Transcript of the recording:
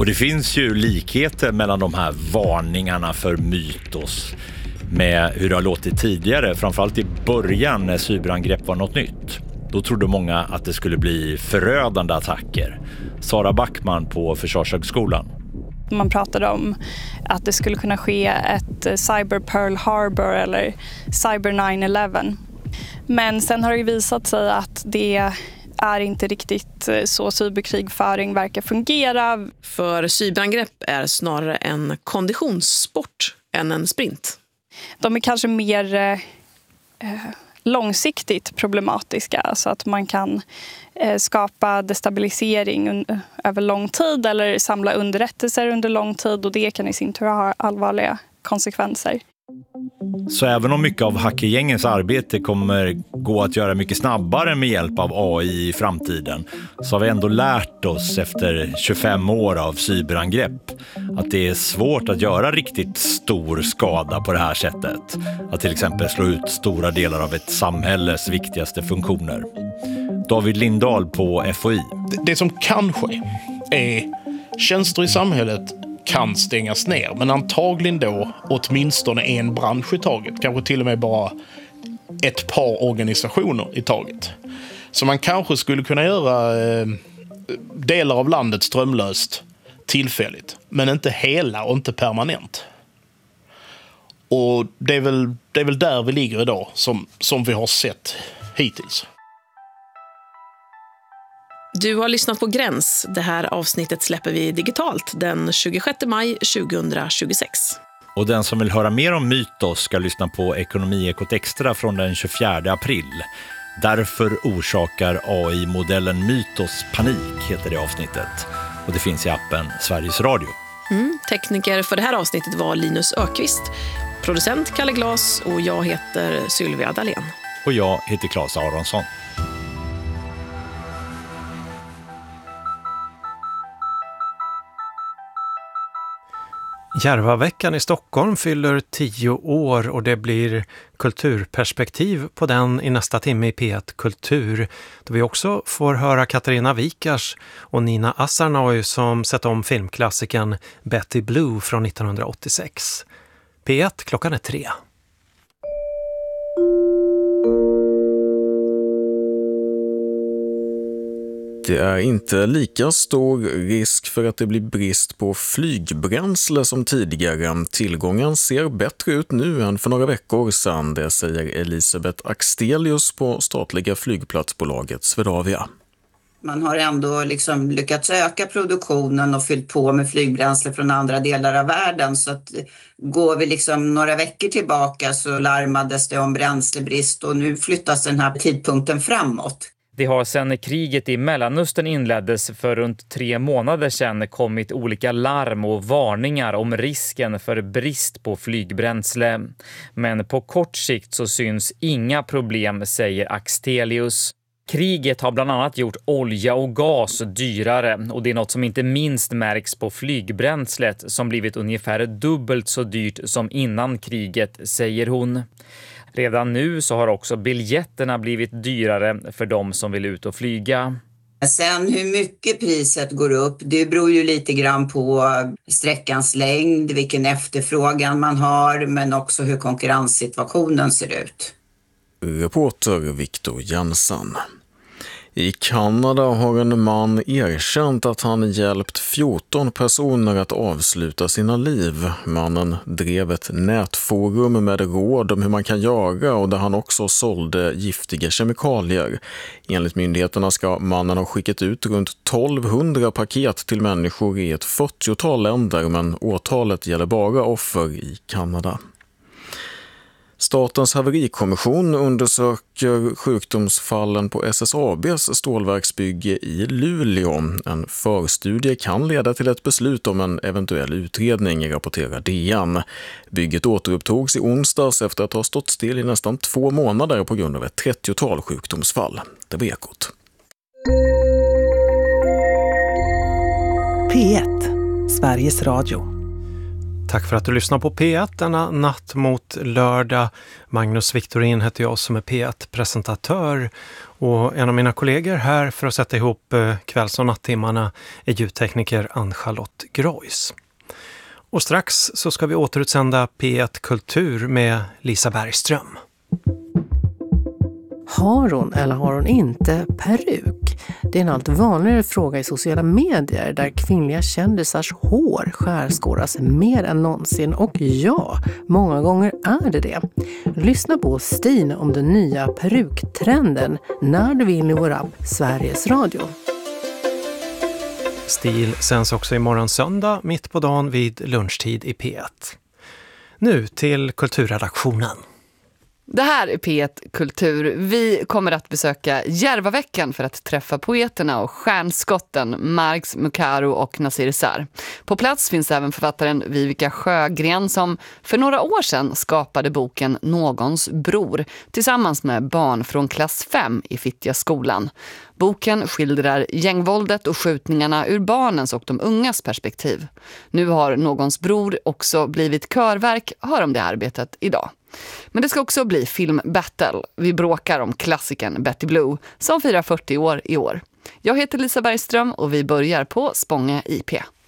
Och det finns ju likheter mellan de här varningarna för mytos med hur det har låtit tidigare, framförallt i början när cyberangrepp var något nytt. Då trodde många att det skulle bli förödande attacker. Sara Backman på Försvarshögskolan. Man pratade om att det skulle kunna ske ett cyber Pearl Harbor eller cyber 9/11. Men sen har det visat sig att det är inte riktigt så cyberkrigföring verkar fungera. För cyberangrepp är snarare en konditionssport än en sprint. De är kanske mer långsiktigt problematiska, så att man kan skapa destabilisering över lång tid eller samla underrättelser under lång tid, och det kan i sin tur ha allvarliga konsekvenser. Så även om mycket av hackergängens arbete kommer gå att göra mycket snabbare med hjälp av AI i framtiden, så har vi ändå lärt oss efter 25 år av cyberangrepp att det är svårt att göra riktigt stor skada på det här sättet. Att till exempel slå ut stora delar av ett samhälles viktigaste funktioner. David Lindahl på FOI. Det som kan ske är tjänster i samhället kan stängas ner, men antagligen då åtminstone en bransch i taget. Kanske till och med bara ett par organisationer i taget. Så man kanske skulle kunna göra delar av landet strömlöst tillfälligt, men inte hela och inte permanent. Och det är väl där vi ligger idag som vi har sett hittills. Du har lyssnat på Gräns. Det här avsnittet släpper vi digitalt den 26 maj 2026. Och den som vill höra mer om Mytos ska lyssna på Ekonomiekot Extra från den 24 april. Därför orsakar AI-modellen Mytos panik, heter det avsnittet. Och det finns i appen Sveriges Radio. Tekniker för det här avsnittet var Linus Ökvist, producent Kalle Glas och jag heter Sylvia Dahlén. Och jag heter Claes Aronsson. Järvaveckan i Stockholm fyller 10 år och det blir kulturperspektiv på den i nästa timme i P1 Kultur. Då vi också får höra Katarina Wikars och Nina Asarnoy som sett om filmklassiken Betty Blue från 1986. P1 klockan är 3. Det är inte lika stor risk för att det blir brist på flygbränsle som tidigare. Tillgången ser bättre ut nu än för några veckor sedan, det säger Elisabeth Axelius på statliga flygplatsbolaget Swedavia. Man har ändå lyckats öka produktionen och fyllt på med flygbränsle från andra delar av världen. Så att går vi några veckor tillbaka så larmades det om bränslebrist och nu flyttas den här tidpunkten framåt. Det har sedan kriget i Mellanöstern inleddes för runt 3 månader sedan kommit olika larm och varningar om risken för brist på flygbränsle. Men på kort sikt så syns inga problem, säger Axelius. Kriget har bland annat gjort olja och gas dyrare och det är något som inte minst märks på flygbränslet som blivit ungefär dubbelt så dyrt som innan kriget, säger hon. Redan nu så har också biljetterna blivit dyrare för de som vill ut och flyga. Sen hur mycket priset går upp, det beror ju lite grann på sträckans längd, vilken efterfrågan man har, men också hur konkurrenssituationen ser ut. Reporter Victor Jensen. I Kanada har en man erkänt att han hjälpt 14 personer att avsluta sina liv. Mannen drev ett nätforum med råd om hur man kan göra och där han också sålde giftiga kemikalier. Enligt myndigheterna ska mannen ha skickat ut runt 1200 paket till människor i ett 40-tal länder, men åtalet gäller bara offer i Kanada. Statens haverikommission undersöker sjukdomsfallen på SSABs stålverksbygge i Luleå. En förstudie kan leda till ett beslut om en eventuell utredning, rapporterar DN. Bygget återupptogs i onsdags efter att ha stått still i nästan 2 månader på grund av ett 30-tal sjukdomsfall. Det var Ekot. P1, Sveriges Radio. Tack för att du lyssnar på P1 denna natt mot lördag. Magnus Victorin heter jag som är P1-presentatör. Och en av mina kollegor här för att sätta ihop kvälls- och nattimmarna är ljudtekniker Ann-Charlotte Groys. Och strax så ska vi återutsända P1 Kultur med Lisa Bergström. Har hon eller har hon inte peruk? Det är en allt vanligare fråga i sociala medier där kvinnliga kändisars hår skärskåras mer än någonsin. Och ja, många gånger är det. Lyssna på Stina om den nya peruktrenden när du vill i vår app Sveriges Radio. Stil sänds också imorgon söndag mitt på dagen vid lunchtid i P1. Nu till kulturredaktionen. Det här är P1 Kultur. Vi kommer att besöka Järvaveckan för att träffa poeterna och stjärnskotten Marx, Mukaro och Nasir Sar. På plats finns även författaren Vivica Sjögren som för några år sedan skapade boken Någons bror tillsammans med barn från klass 5 i Fittja skolan. Boken skildrar gängvåldet och skjutningarna ur barnens och de ungas perspektiv. Nu har Någons bror också blivit körverk. Hör om det arbetet idag. Men det ska också bli filmbattle. Vi bråkar om klassikern Betty Blue som firar 40 år i år. Jag heter Lisa Bergström och vi börjar på Spånge IP.